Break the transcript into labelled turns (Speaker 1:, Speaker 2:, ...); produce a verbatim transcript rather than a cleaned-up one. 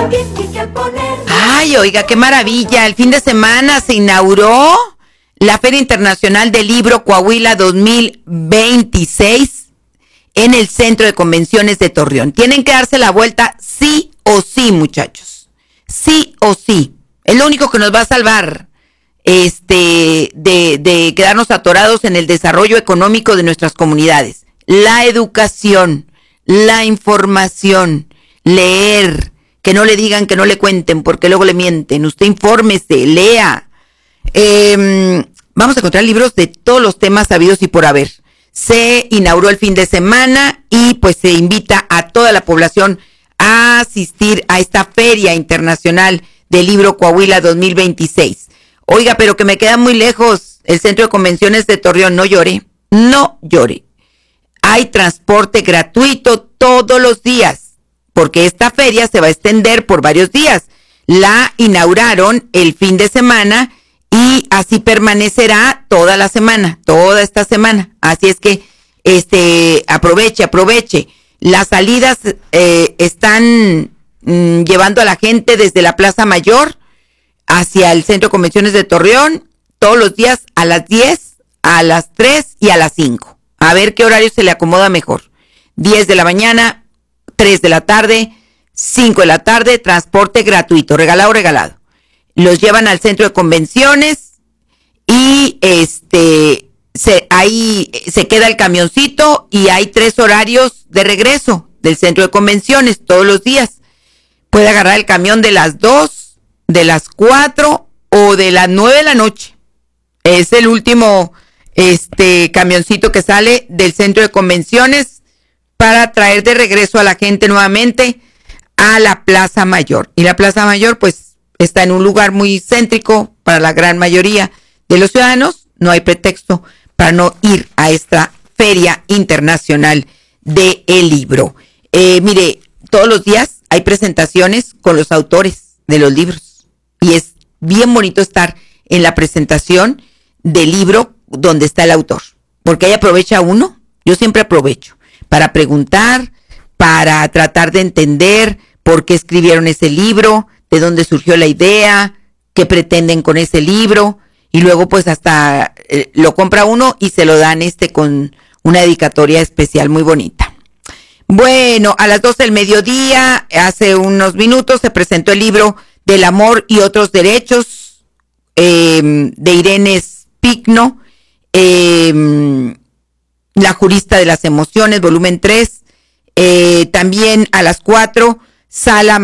Speaker 1: bien que hay que poner.
Speaker 2: Ay, oiga, qué maravilla. El fin de semana se inauguró la Feria Internacional del Libro Coahuila dos mil veintiséis en el Centro de Convenciones de Torreón. Tienen que darse la vuelta sí o sí, muchachos. Sí o sí. Es lo único que nos va a salvar este, de, de quedarnos atorados en el desarrollo económico de nuestras comunidades. La educación, la información, leer, que no le digan, que no le cuenten, porque luego le mienten. Usted infórmese, lea. Eh, vamos a encontrar libros de todos los temas sabidos y por haber. Se inauguró el fin de semana y pues se invita a toda la población a asistir a esta Feria Internacional del Libro Coahuila dos mil veintiséis. Oiga, pero que me queda muy lejos el Centro de Convenciones de Torreón. No llore, no llore. Hay transporte gratuito todos los días, porque esta feria se va a extender por varios días. La inauguraron el fin de semana y así permanecerá toda la semana, toda esta semana. Así es que este aproveche, aproveche. Las salidas eh, están mm, llevando a la gente desde la Plaza Mayor hacia el Centro de Convenciones de Torreón todos los días a las diez, a las tres y a las cinco. A ver qué horario se le acomoda mejor. diez de la mañana, tres de la tarde, cinco de la tarde, transporte gratuito, regalado, regalado. Los llevan al Centro de Convenciones y este se, ahí se queda el camioncito y hay tres horarios de regreso del Centro de Convenciones todos los días. Puede agarrar el camión de las dos, de las cuatro o de las nueve de la noche. Es el último este camioncito que sale del Centro de Convenciones para traer de regreso a la gente nuevamente a la Plaza Mayor. Y la Plaza Mayor pues está en un lugar muy céntrico para la gran mayoría de los ciudadanos. No hay pretexto para no ir a esta Feria Internacional del Libro. Eh, mire, todos los días hay presentaciones con los autores de los libros. Y es bien bonito estar en la presentación del libro donde está el autor. Porque ahí aprovecha uno, yo siempre aprovecho, para preguntar, para tratar de entender por qué escribieron ese libro, de dónde surgió la idea, qué pretenden con ese libro, y luego pues hasta eh, lo compra uno y se lo dan este con una dedicatoria especial muy bonita. Bueno, a las doce del mediodía, hace unos minutos, se presentó el libro Del amor y otros derechos, eh, de Irene Spigno, eh, La jurista de las emociones, volumen tres. Eh, también a las cuatro, Sala